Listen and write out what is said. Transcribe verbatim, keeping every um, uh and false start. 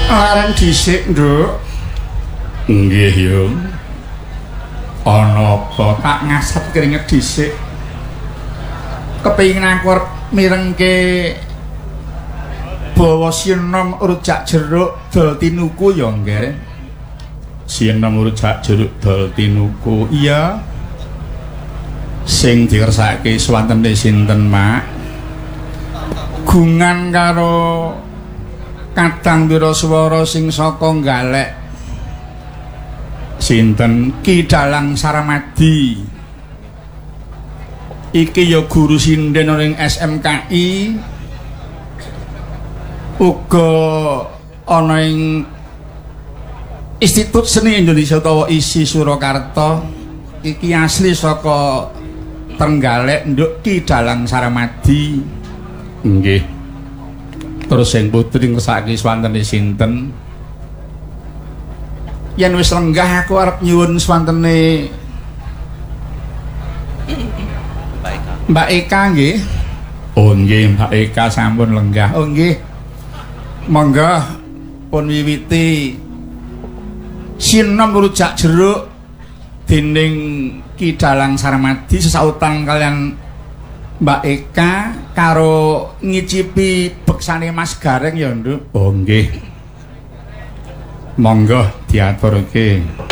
Larang dhisik, Nduk. Nggih, yo. Ana apa? Tak ngasep keringet dhisik. Kepengin aku arep mirengke bawa sinom rujak jeruk dol tinuku ya, Ngger. Sinom rujak jeruk dol tinuku. Iya. Sing dikersake swantene sinten, Mak? Gungan karo Kadang Wiraswara sing saka Galek. Sinten? Ki Dalang Saramadi. Iki ya guru sinden ning S M K I. Uga ana ing Institut Seni Indonesia utawa I S I Surakarta. Iki asli saka Trenggalek, Nduk. Ki Dalang Saramadi. Nggih. Terus sing putri ngersake swantene sinten? Yen wis lenggah aku arep nyuwun swantene Mbak Eka nggih. Oh nggih, Mbak Eka sampun lenggah. Oh nggih. Monggo pun wiwiti sinom rujak jeruk dening Ki Dalang Saramadi sesautan kalian Mbak Eka karo ngicipi beksane Mas Gareng ya, Nduk. Oh nggih. Monggo diaturke.